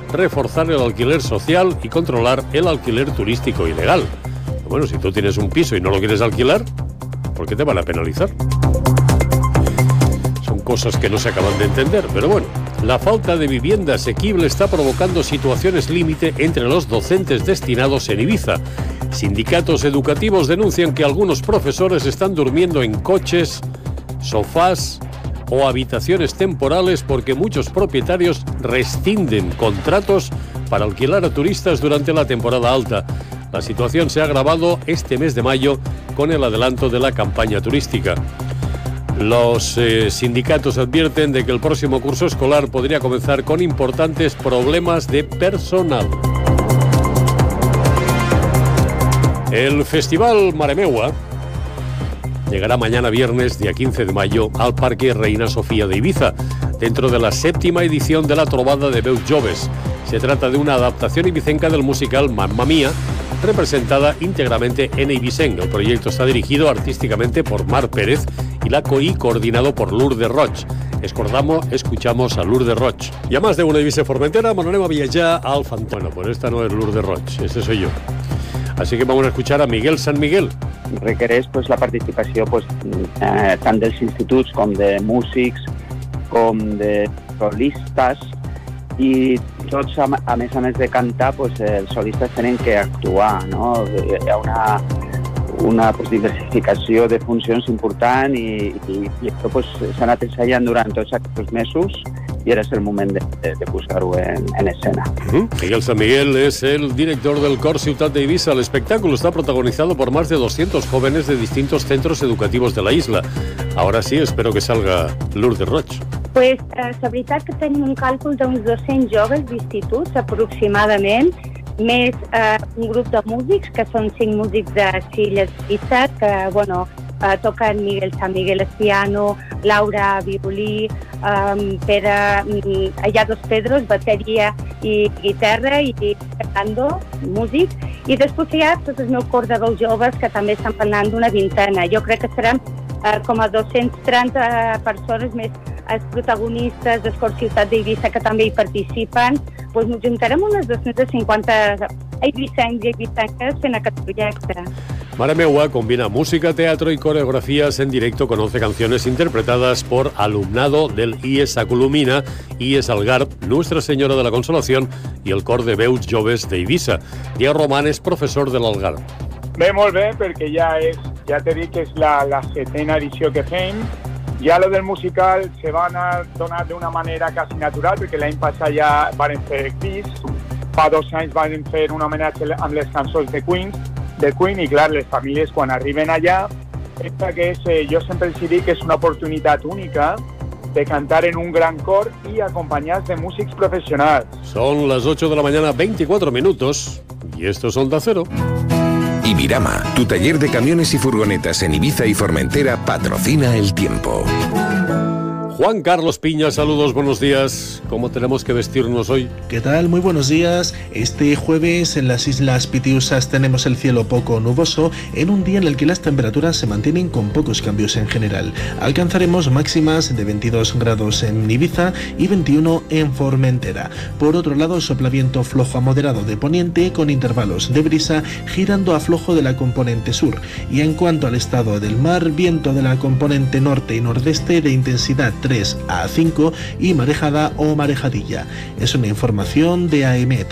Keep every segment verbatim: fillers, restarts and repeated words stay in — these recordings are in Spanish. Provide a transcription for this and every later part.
reforzar el alquiler social y controlar el alquiler turístico ilegal. Bueno, si tú tienes un piso y no lo quieres alquilar, ¿por qué te van a penalizar? Son cosas que no se acaban de entender, pero bueno. La falta de vivienda asequible está provocando situaciones límite entre los docentes destinados en Ibiza. Sindicatos educativos denuncian que algunos profesores están durmiendo en coches, sofás o habitaciones temporales porque muchos propietarios rescinden contratos para alquilar a turistas durante la temporada alta. La situación se ha agravado este mes de mayo con el adelanto de la campaña turística. Los eh, sindicatos advierten de que el próximo curso escolar podría comenzar con importantes problemas de personal. El Festival Maremeua llegará mañana viernes, día quince de mayo, al Parque Reina Sofía de Ibiza, dentro de la séptima edición de la Trobada de Veus Joves. Se trata de una adaptación ibicenca del musical Mamma Mía, representada íntegramente en ibicenc. El proyecto está dirigido artísticamente por Mar Pérez y la co y coordinado por Lourdes Roig. Escordamos, escuchamos a Lourdes Roig. Y a más de una Ibiza Formentera, m'anem a viatjar al Fantón. Bueno, pues esta no es Lourdes Roig, este soy yo. Así que vamos a escuchar a Miguel San Miguel. Requereix pues, la participació pues, eh, tant dels instituts com de músics, com de solistes, i tots, a, a més a més de cantar, pues, els solistes tenen que actuar, no? Hi ha una, una pues, diversificació de funcions important i, i, i això pues, s'ha anat ensaiant durant tots aquests mesos y ahora es el momento de, de, de posar-ho en, en escena. Uh-huh. Miguel San Miguel es el director del Cor Ciutat de Ibiza. El espectáculo está protagonizado por más de doscientos jóvenes de distintos centros educativos de la isla. Ahora sí, espero que salga Lourdes Roig. Pues, eh, la veritat que tenim un càlcul d'uns dos-cents joves d'instituts, aproximadament, més eh, un grup de músics, que són cinc músics de Silles d'Ibiza, que, bueno, eh, toquen Miguel San Miguel al piano, Laura violí, um, Pere, hi ha dos Pedros, bateria i guitarra, i Fernando, músic, i després hi ha tot el meu cor de veus joves que també estan parlant d'una vintena. Jo crec que serem eh, com a dos-cents trenta persones més els protagonistes del Cor Ciutat d'Eivissa que també hi participen. Pues nos juntarem unes dos-cents cinquanta eivissencs i eivissenques fent aquest projecte. Maremeua combina música, teatro y coreografías en directo con once canciones interpretadas por alumnado del I E S Acolumina, I E S Algarb, Nuestra Señora de la Consolación y el Cor de Veus Joves de Ibiza. Diego Román es profesor del Algarb. Bé, molt bé, perquè ja és, ja t'he dit que és la, la setena edició que fem. Ja lo del musical se va a donar d'una manera quasi natural, perquè l'any passat ja van fer Kiss, fa dos anys van fer un homenatge amb les cançons de Queen, de Queen, i clar, les famílies quan arriben allà, esta que és, eh, jo sempre els dic que és una oportunitat única de cantar en un gran cor y acompañados de músicos profesionales. Son las ocho de la mañana, veinticuatro minutos, y esto es Onda Cero. Ibirama, tu taller de camiones y furgonetas en Ibiza y Formentera, patrocina el tiempo. Juan Carlos Piña, saludos, buenos días. ¿Cómo tenemos que vestirnos hoy? ¿Qué tal? Muy buenos días. Este jueves en las Islas Pitiusas tenemos el cielo poco nuboso, en un día en el que las temperaturas se mantienen con pocos cambios en general. Alcanzaremos máximas de veintidós grados en Ibiza y veintiuno en Formentera. Por otro lado, sopla viento flojo a moderado de poniente con intervalos de brisa girando a flojo de la componente sur. Y en cuanto al estado del mar, viento de la componente norte y nordeste de intensidad tres a cinco y marejada o marejadilla. Es una información de AEMET.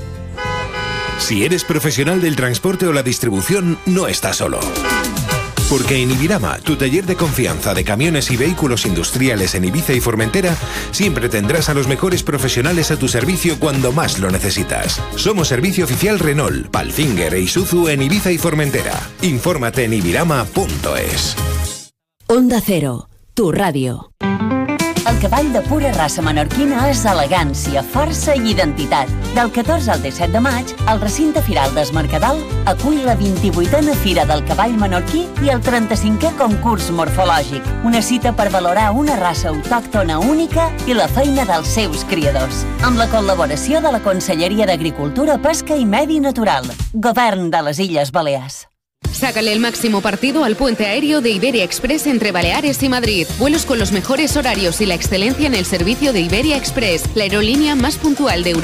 Si eres profesional del transporte o la distribución, no estás solo. Porque en Ibirama, tu taller de confianza de camiones y vehículos industriales en Ibiza y Formentera, siempre tendrás a los mejores profesionales a tu servicio cuando más lo necesitas. Somos servicio oficial Renault, Palfinger e Isuzu en Ibiza y Formentera. Infórmate en ibirama punto es. Onda Cero, tu ràdio. El cavall de pura raça menorquina és elegància, força i identitat. Del catorze al disset de maig, el recinte firal d'Es Mercadal acull la vint-i-vuitena Fira del Cavall Menorquí i el trenta-cinquè concurs morfològic. Una cita per valorar una raça autòctona única i la feina dels seus criadors. Amb la col·laboració de la Conselleria d'Agricultura, Pesca i Medi Natural. Govern de les Illes Balears. Sácale el máximo partido al puente aéreo de Iberia Express entre Baleares y Madrid. Vuelos con los mejores horarios y la excelencia en el servicio de Iberia Express, la aerolínea más puntual de Europa.